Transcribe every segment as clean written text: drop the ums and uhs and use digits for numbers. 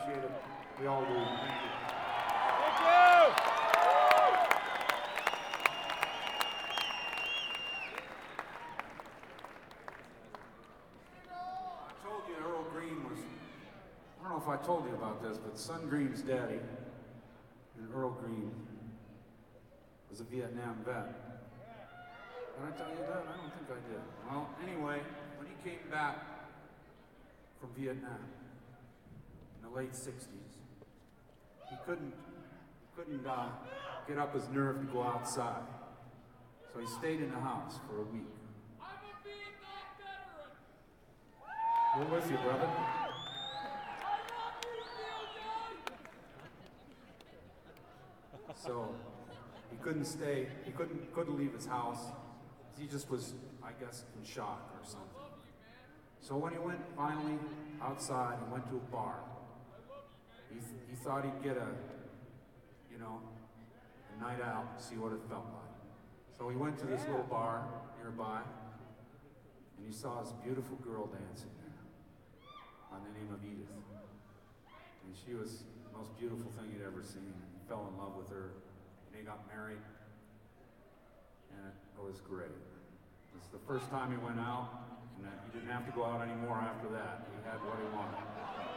appreciate it. We all do. Thank you. Thank you! I told you Earl Green was, I don't know if I told you about this, but Son Green's daddy, and Earl Green, was a Vietnam vet. Did I tell you that? I don't think I did. Well, anyway, when he came back from Vietnam in the late 60s, he couldn't get up his nerve to go outside. So he stayed in the house for a week. We're with you, brother. So he couldn't leave his house. He just was, I guess, in shock or something. So when he went finally outside and went to a bar, he thought he'd get a night out, see what it felt like. So he went to this little bar nearby, and he saw this beautiful girl dancing there by the name of Edith. And she was the most beautiful thing he'd ever seen. He fell in love with her, and they got married, and it was great. It was the first time he went out, and he didn't have to go out anymore after that. He had what he wanted.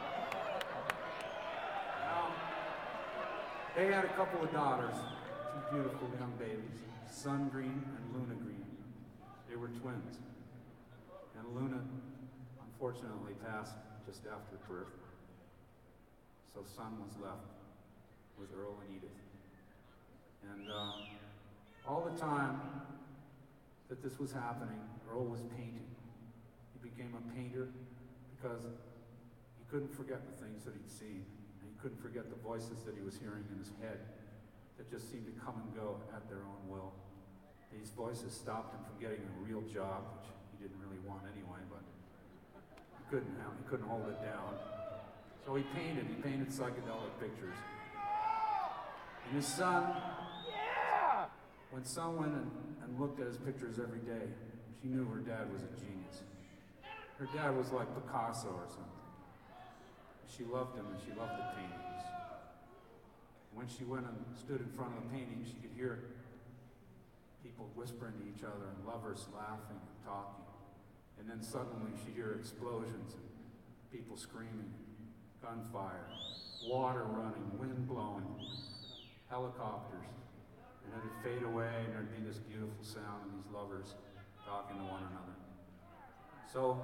They had a couple of daughters, two beautiful young babies, Son Green and Luna Green. They were twins. And Luna, unfortunately, passed just after birth. So Son was left with Earl and Edith. And all the time that this was happening, Earl was painting. He became a painter because he couldn't forget the things that he'd seen. And he couldn't forget the voices that he was hearing in his head that just seemed to come and go at their own will. These voices stopped him from getting a real job, which he didn't really want anyway, but he couldn't hold it down. So he painted psychedelic pictures. And his son, when Son went and looked at his pictures every day, she knew her dad was a genius. Her dad was like Picasso or something. She loved him and she loved the paintings. When she went and stood in front of the painting, she could hear people whispering to each other and lovers laughing and talking. And then suddenly she'd hear explosions and people screaming, gunfire, water running, wind blowing, helicopters. And then it'd fade away and there'd be this beautiful sound and these lovers talking to one another. So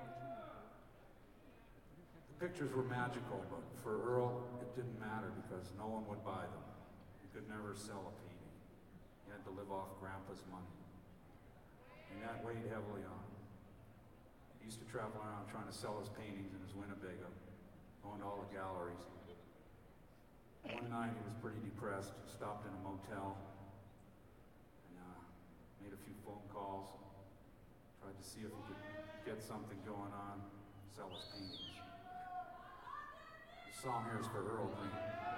the pictures were magical, but for Earl, it didn't matter because no one would buy them. He could never sell a painting. He had to live off Grandpa's money. And that weighed heavily on him. He used to travel around trying to sell his paintings in his Winnebago, going to all the galleries. One night he was pretty depressed, stopped in a motel, and made a few phone calls, tried to see if he could get something going on, sell his paintings. The song here is for Earl Green.